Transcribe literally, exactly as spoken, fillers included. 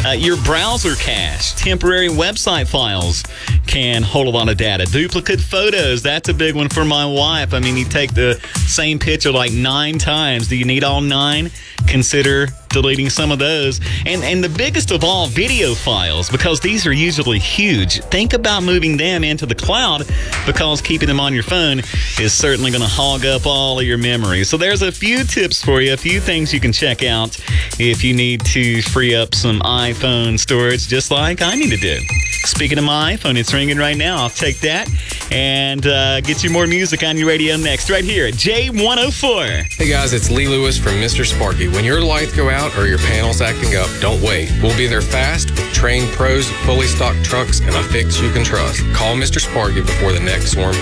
Uh, your browser cache, temporary website files can hold a lot of data. Duplicate photos, that's a big one for my wife. I mean, you take the same picture like nine times. Do you need all nine? Consider deleting some of those. And and the biggest of all, video files, because these are usually huge. Think about moving them into the cloud, because keeping them on your phone is certainly going to hog up all of your memory. So there's a few tips for you, a few things you can check out if you need to free up some iPhone storage, just like I need to do. Speaking of my iPhone, it's ringing right now. I'll take that and uh, get you more music on your radio next, right here at J one oh four. Hey guys, it's Lee Lewis from Mister Sparky. When your lights go out or your panel's acting up, don't wait. We'll be there fast with trained pros, fully stocked trucks, and a fix you can trust. Call Mister Sparky before the next storm